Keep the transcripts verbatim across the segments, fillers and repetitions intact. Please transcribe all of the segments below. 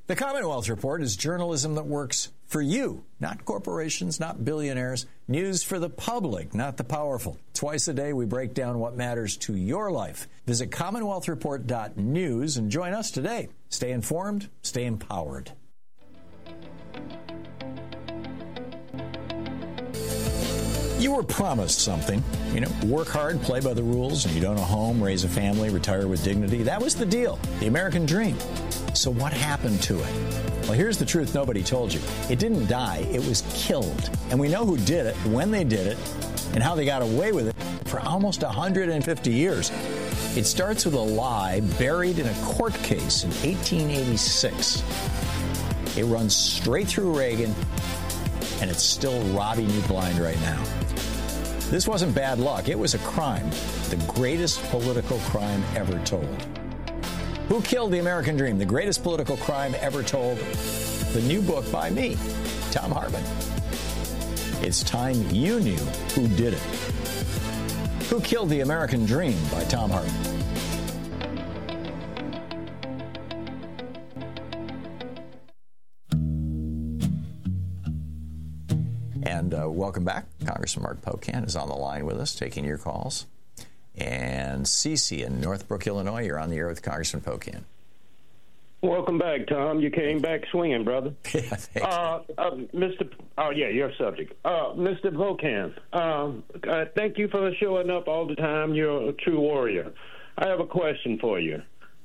The Commonwealth Report is journalism that works for you, not corporations, not billionaires. News for the public, not the powerful. Twice a day, we break down what matters to your life. Visit commonwealth report dot news and join us today. Stay informed, stay empowered. You were promised something, you know, work hard, play by the rules, and you don't own a home, raise a family, retire with dignity. That was the deal, the American dream. So what happened to it? Well, here's the truth nobody told you. It didn't die, it was killed. And we know who did it, when they did it, and how they got away with it for almost one hundred fifty years. It starts with a lie buried in a court case in eighteen eighty-six. It runs straight through Reagan, and it's still robbing you blind right now. This wasn't bad luck. It was a crime, the greatest political crime ever told. Who Killed the American Dream? The Greatest Political Crime Ever Told. The new book by me, Thom Hartmann. It's time you knew who did it. Who Killed the American Dream by Thom Hartmann. And uh, welcome back. Congressman Mark Pocan is on the line with us, taking your calls. And Cece in Northbrook, Illinois, you're on the air with Congressman Pocan. Welcome back, Tom. You came back swinging, brother. Yeah, thank uh, you. Uh, Mister P- oh, yeah, your subject. Uh, Mister Pocan, um, uh, thank you for showing up all the time. You're a true warrior. I have a question for you.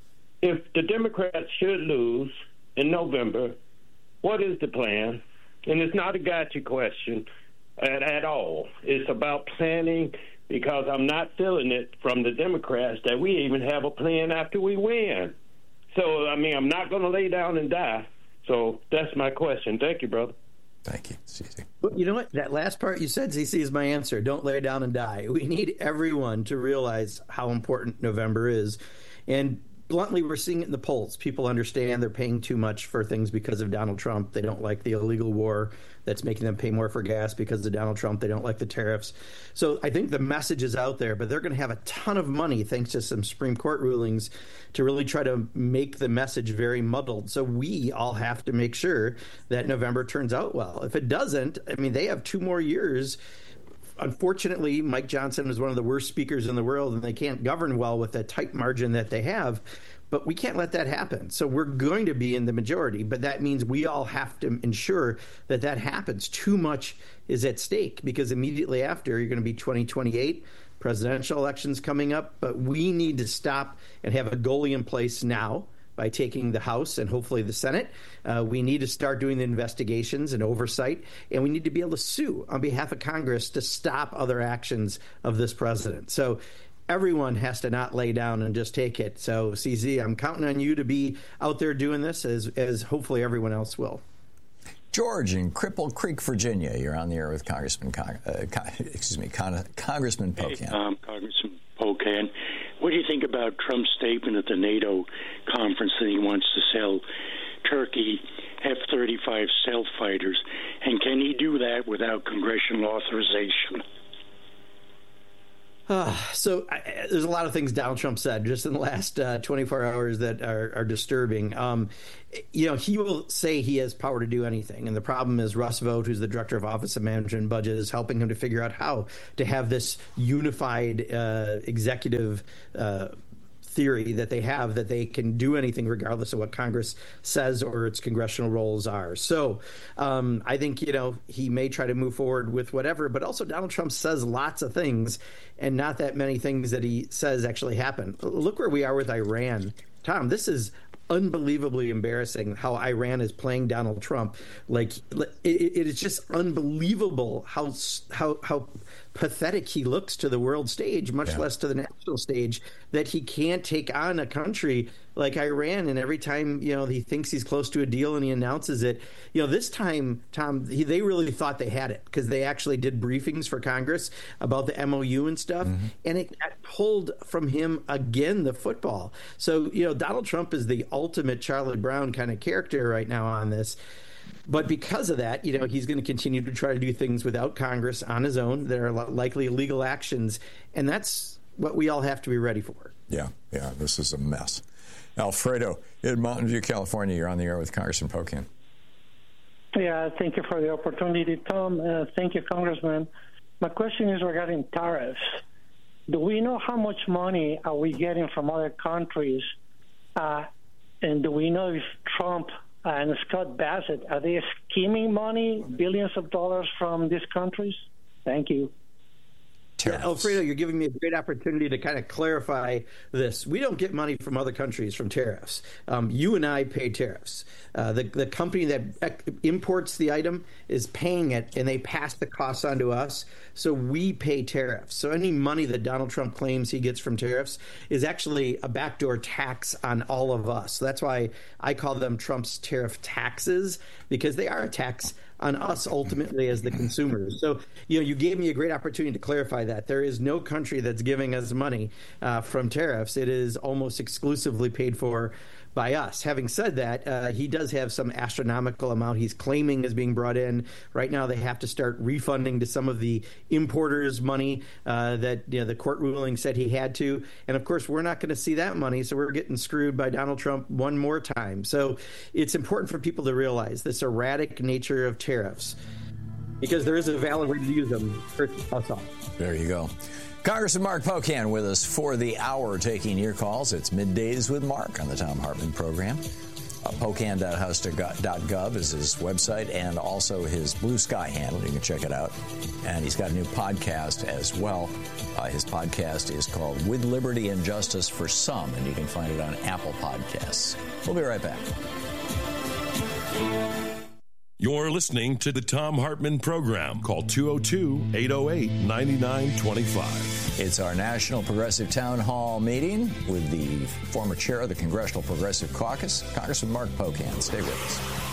If the Democrats should lose in November, what is the plan? And it's not a gotcha question at, at all. It's about planning, because I'm not feeling it from the Democrats that we even have a plan after we win. So, I mean, I'm not going to lay down and die. So that's my question. Thank you, brother. Thank you, Cece. Well, you know what? That last part you said, C C, is my answer. Don't lay down and die. We need everyone to realize how important November is. And bluntly, we're seeing it in the polls. People understand they're paying too much for things because of Donald Trump. They don't like the illegal war that's making them pay more for gas because of Donald Trump. They don't like the tariffs. So I think the message is out there, but they're going to have a ton of money, thanks to some Supreme Court rulings, to really try to make the message very muddled. So we all have to make sure that November turns out well. If it doesn't, I mean, they have two more years. Unfortunately, Mike Johnson is one of the worst speakers in the world, and they can't govern well with that tight margin that they have. But we can't let that happen. So we're going to be in the majority, but that means we all have to ensure that that happens. Too much is at stake, because immediately after, you're going to be twenty twenty-eight, presidential elections coming up. But we need to stop and have a goalie in place now by taking the House and hopefully the Senate. Uh, we need to start doing the investigations and oversight, and we need to be able to sue on behalf of Congress to stop other actions of this president. So everyone has to not lay down and just take it. So, C Z, I'm counting on you to be out there doing this, as, as hopefully everyone else will. George in Cripple Creek, Virginia, you're on the air with Congressman, Con- uh, Con- excuse me, Con- Congressman Pocan. Hey, um, Congressman Pocan, what do you think about Trump's statement at the NATO conference that he wants to sell Turkey F thirty-five stealth fighters, and can he do that without congressional authorization? Uh, so I, there's a lot of things Donald Trump said just in the last uh, twenty-four hours that are, are disturbing. Um, you know, he will say he has power to do anything. And the problem is Russ Vought, who's the director of Office of Management and Budget, is helping him to figure out how to have this unified uh, executive uh theory that they have, that they can do anything regardless of what Congress says or its congressional roles are. So um, I think, you know, he may try to move forward with whatever, but also Donald Trump says lots of things, and not that many things that he says actually happen. Look where we are with Iran. Tom, this is unbelievably embarrassing how Iran is playing Donald Trump. Like, it, it is just unbelievable how how how pathetic he looks to the world stage, much yeah. less to the national stage, that he can't take on a country like Iran. And every time, you know, he thinks he's close to a deal and he announces it, you know, this time, Tom, he, they really thought they had it, because they actually did briefings for Congress about the M O U and stuff. Mm-hmm. And it got pulled from him again, the football. So, you know, Donald Trump is the ultimate Charlie Brown kind of character right now on this. But because of that, you know, he's going to continue to try to do things without Congress on his own. There are likely illegal actions, and that's what we all have to be ready for. Yeah, yeah, this is a mess. Alfredo in Mountain View, California. You're on the air with Congressman Pocan. Yeah, thank you for the opportunity, Tom. Uh, thank you, Congressman. My question is regarding tariffs. Do we know how much money are we getting from other countries? Uh, and do we know if Trump and Scott Bassett, are they skimming money, billions of dollars from these countries? Thank you. Yeah, Alfredo, you're giving me a great opportunity to kind of clarify this. We don't get money from other countries from tariffs. Um, you and I pay tariffs. Uh, the, the company that imports the item is paying it, and they pass the costs on to us, so we pay tariffs. So any money that Donald Trump claims he gets from tariffs is actually a backdoor tax on all of us. So that's why I call them Trump's tariff taxes, because they are a tax on us ultimately as the consumers. So, you know, you gave me a great opportunity to clarify that. There is no country that's giving us money uh, from tariffs. It is almost exclusively paid for by us. Having said that, uh, he does have some astronomical amount he's claiming is being brought in. Right now, they have to start refunding to some of the importers' money uh, that you know, the court ruling said he had to. And of course, we're not going to see that money, so we're getting screwed by Donald Trump one more time. So it's important for people to realize this erratic nature of tariffs, because there is a valid way to use them for us all. There you go. Congressman Mark Pocan with us for the hour, taking your calls. It's Middays with Mark on the Thom Hartmann program. Uh, Pocan dot house dot gov is his website, and also his Blue Sky handle. You can check it out. And he's got a new podcast as well. Uh, his podcast is called With Liberty and Justice for Some, and you can find it on Apple Podcasts. We'll be right back. You're listening to the Thom Hartmann program. Call two oh two, eight oh eight, nine nine two five. It's our National Progressive Town Hall meeting with the former chair of the Congressional Progressive Caucus, Congressman Mark Pocan. Stay with us.